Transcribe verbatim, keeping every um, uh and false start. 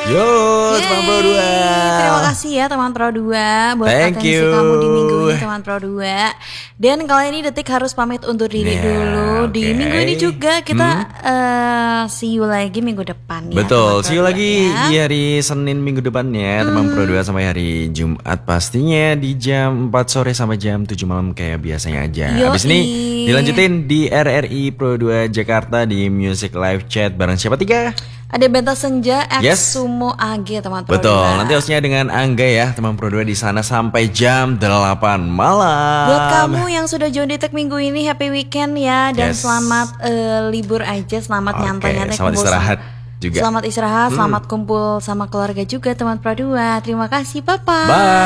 Yo, teman Pro dua. Terima kasih ya teman Pro dua buat Thank atensi you. kamu di minggu ini teman Pro dua. Dan kali ini Detik harus pamit undur diri Yeah, dulu. Di okay. minggu ini juga kita hmm? uh, see you lagi minggu depan ya. Betul, see you lagi ya. di hari Senin minggu depannya, hmm. teman Pro dua, sampai hari Jumat pastinya di jam empat sore sampai jam tujuh malam kayak biasanya aja. Yoi. Habis ini dilanjutin di R R I Pro dua Jakarta di Music Live Chat bareng siapa tiga? Ada Benta Senja X Yes. Sumo A G teman Pro Betul, dua. nanti hostnya dengan Angga ya teman Pro dua di sana sampai jam delapan malam. Buat kamu yang sudah join Detik minggu ini, happy weekend ya. Dan Yes. selamat uh, libur aja, selamat Oke, nyantai-nyantai. selamat kumpul istirahat sama, juga. Selamat istirahat, Hmm. selamat kumpul sama keluarga juga teman Pro dua. Terima kasih, bye-bye. Bye.